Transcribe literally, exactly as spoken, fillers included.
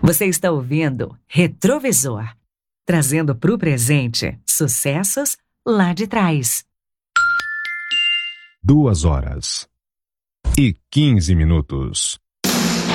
Você está ouvindo Retrovisor, trazendo para o presente sucessos lá de trás. Duas horas e quinze minutos.